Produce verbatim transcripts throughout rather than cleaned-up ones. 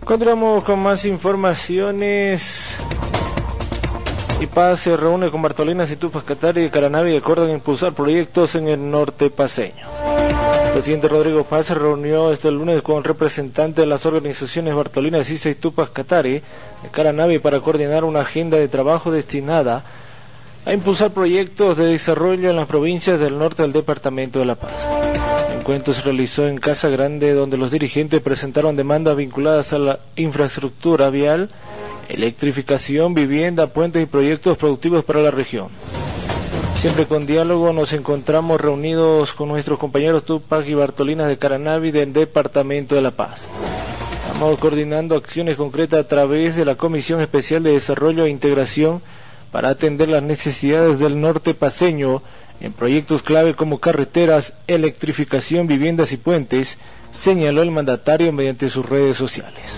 Continuamos con más informaciones. Y Paz se reúne con Bartolinas y Tupas Katari y Caranavi y acuerdan impulsar proyectos en el norte paceño. El presidente Rodrigo Paz se reunió este lunes con representantes de las organizaciones Bartolinas y Tupas Katari de Caranavi para coordinar una agenda de trabajo destinada a impulsar proyectos de desarrollo en las provincias del norte del departamento de La Paz. El encuentro se realizó en Casa Grande, donde los dirigentes presentaron demandas vinculadas a la infraestructura vial, electrificación, vivienda, puentes y proyectos productivos para la región. Siempre con diálogo nos encontramos reunidos con nuestros compañeros Tupac y Bartolinas de Caranavi del Departamento de La Paz. Estamos coordinando acciones concretas a través de la Comisión Especial de Desarrollo e Integración para atender las necesidades del norte paceño en proyectos clave como carreteras, electrificación, viviendas y puentes, señaló el mandatario mediante sus redes sociales.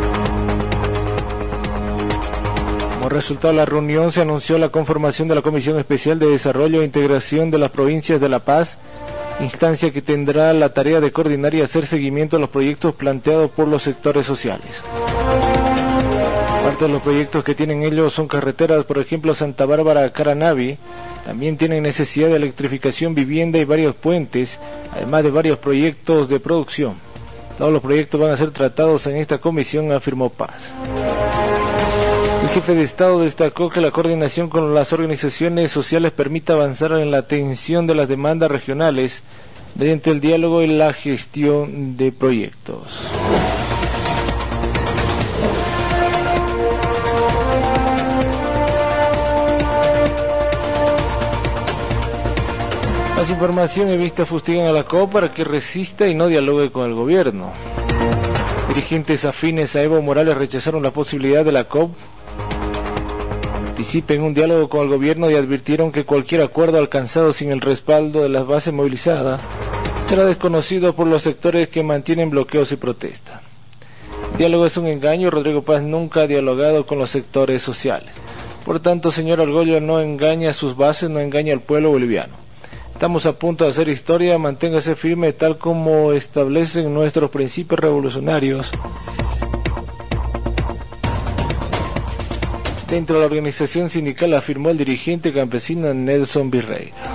Como resultado de la reunión se anunció la conformación de la Comisión Especial de Desarrollo e Integración de las Provincias de La Paz, instancia que tendrá la tarea de coordinar y hacer seguimiento a los proyectos planteados por los sectores sociales. Parte de los proyectos que tienen ellos son carreteras, por ejemplo Santa Bárbara a Caranavi, también tienen necesidad de electrificación, vivienda y varios puentes, además de varios proyectos de producción. Todos los proyectos van a ser tratados en esta comisión, afirmó Paz. El jefe de Estado destacó que la coordinación con las organizaciones sociales permite avanzar en la atención de las demandas regionales mediante el diálogo y la gestión de proyectos. Más información. Evistas fustigan a la C O P para que resista y no dialogue con el gobierno. Dirigentes afines a Evo Morales rechazaron la posibilidad de la C O P participe en un diálogo con el gobierno y advirtieron que cualquier acuerdo alcanzado sin el respaldo de las bases movilizadas será desconocido por los sectores que mantienen bloqueos y protestas. El diálogo es un engaño. Rodrigo Paz nunca ha dialogado con los sectores sociales. Por tanto, señor Argollo, no engaña a sus bases, no engaña al pueblo boliviano. Estamos a punto de hacer historia, manténgase firme tal como establecen nuestros principios revolucionarios. Dentro de la organización sindical, afirmó el dirigente campesino Nelson Virrey.